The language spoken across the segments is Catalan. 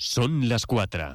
Són les 4.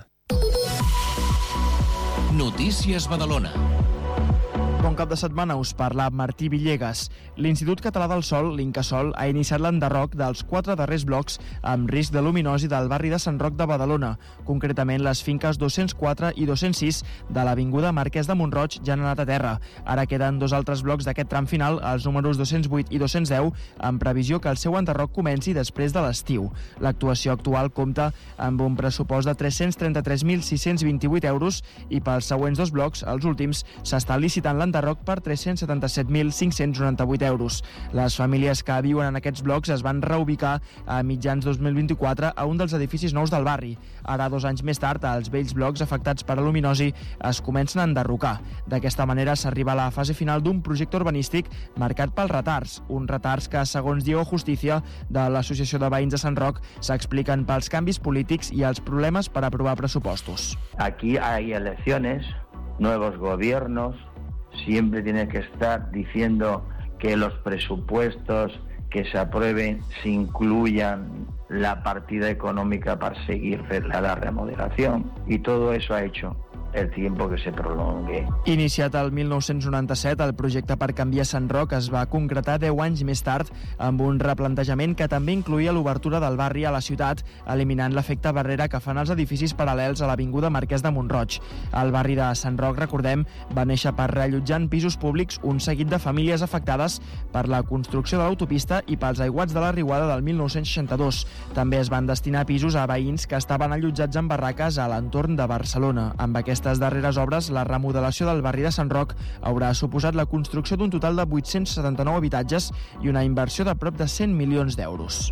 Notícies Badalona. Bon cap de setmana, us parla Martí Villegas. L'Institut Català del Sòl, l'Incasòl, ha iniciat l'enderroc dels 4 darrers blocs amb risc de luminosi del barri de Sant Roc de Badalona, concretament les finques 204 i 206 de l'Avinguda Marquès de Mont-roig ja han anat a terra. Ara queden 2 altres blocs d'aquest tram final, els números 208 i 210, amb previsió que el seu enderroc comenci després de l'estiu. L'actuació actual compta amb un pressupost de 333.628 euros i pels següents 2 blocs, els últims, s'està licitant l'enderroc per 377.598 euros. Les famílies que viuen en aquests blocs es van reubicar a mitjans 2024 a un dels edificis nous del barri. Ara, 2 anys més tard, els vells blocs afectats per aluminosi es comencen a enderrocar. D'aquesta manera s'arriba a la fase final d'un projecte urbanístic marcat pels retards, uns retards que, segons Diego Justicia, de l'Associació de Veïns de Sant Roc, s'expliquen pels canvis polítics i els problemes per aprovar pressupostos. Aquí hay elecciones, nuevos gobiernos. Siempre tiene que estar diciendo que los presupuestos que se aprueben se incluyan la partida económica para seguir la remodelación, y todo eso ha hecho el tiempo que se prolongue. Iniciat el 1997, el projecte per canviar Sant Roc es va concretar 10 anys més tard amb un replantejament que també incloïa l'obertura del barri a la ciutat, eliminant l'efecte barrera que fan els edificis paral·lels a l'Avinguda Marquès de Mont-roig. El barri de Sant Roc, recordem, va néixer per reallotjar en pisos públics un seguit de famílies afectades per la construcció de l'autopista i pels aiguats de la riuada del 1962. També es van destinar pisos a veïns que estaven allotjats en barraques a l'entorn de Barcelona. Amb aquestes darreres obres, la remodelació del barri de Sant Roc haurà suposat la construcció d'un total de 879 habitatges i una inversió de prop de 100 milions d'euros.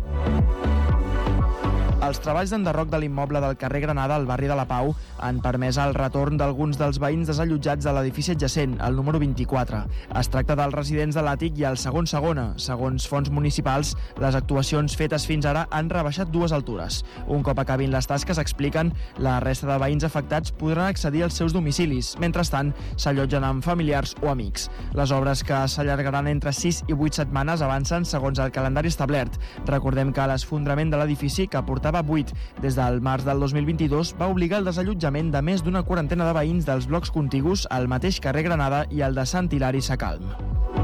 Els treballs d'enderroc de l'immoble del carrer Granada, al barri de la Pau, han permès el retorn d'alguns dels veïns desallotjats de l'edifici adjacent, el número 24. Es tracta dels residents de l'àtic i el segon segona. Segons fons municipals, les actuacions fetes fins ara han rebaixat 2 altures. Un cop acabin les tasques, expliquen, la resta de veïns afectats podran accedir als seus domicilis. Mentrestant, s'allotgen amb familiars o amics. Les obres, que s'allargaran entre 6 i 8 setmanes, avancen segons el calendari establert. Recordem que l'esfondrament de l'edifici, que portava 8 des del març del 2022, va obligar el desallotjament de més d'una quarantena de veïns dels blocs contigus al mateix carrer Granada i al de Sant Hilari Sacalm.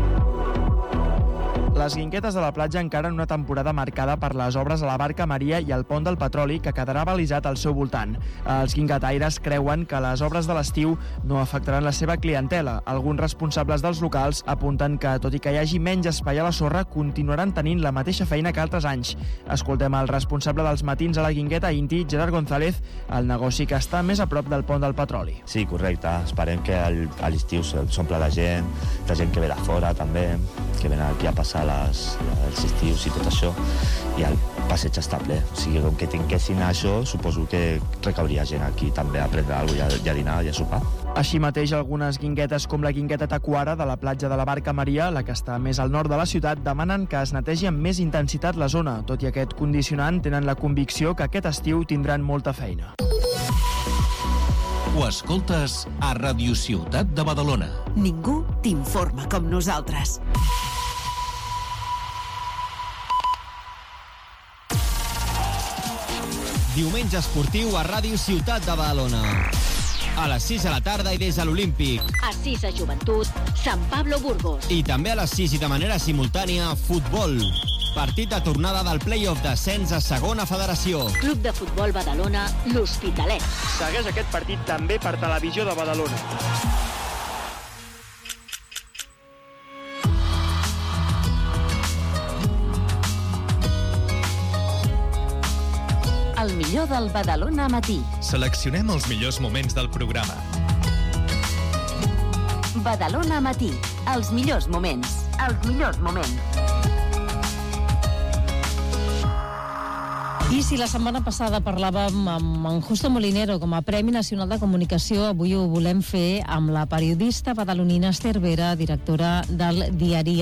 Les Guinguetes de la platja encaren una temporada marcada per les obres a la Barca Maria i al Pont del Petroli, que quedarà balisat al seu voltant. Els guinguetaires creuen que les obres de l'estiu no afectaran la seva clientela. Alguns responsables dels locals apunten que, tot i que hi hagi menys espai a la sorra, continuaran tenint la mateixa feina que altres anys. Escoltem el responsable dels matins a la Guingueta Inti, Gerard González, el negoci que està més a prop del Pont del Petroli. Sí, correcte. Esperem que a l'estiu s'omple la gent que ve de fora també, que ven aquí a passar els estius i tot això, i el passeig està ple. O sigui, com que tinguessin això, suposo que recauria gent aquí també a prendre alguna cosa i a dinar i a sopar. Així mateix, algunes guinguetes, com la Guingueta Tacuara de la platja de la Barca Maria, la que està més al nord de la ciutat, demanen que es netegi amb més intensitat la zona. Tot i aquest condicionant, tenen la convicció que aquest estiu tindran molta feina. Ho escoltes a Radio Ciutat de Badalona. Ningú t'informa com nosaltres. Diumenge esportiu a Ràdio Ciutat de Badalona. A les 6 de la tarda i des de l'Olímpic. A 6 a Joventut, Sant Pablo Burgos. I també a les 6 i de manera simultània, futbol. Partit de tornada del play-off d'ascens a segona federació. Club de Futbol Badalona, l'Hospitalet. Segueix aquest partit també per Televisió de Badalona. El millor del Badalona matí. Seleccionem els millors moments del programa. Badalona matí. Els millors moments. Els millors moments. I si la setmana passada parlàvem amb en Justo Molinero com a Premi Nacional de Comunicació, avui ho volem fer amb la periodista badalonina Esther Vera, directora del diari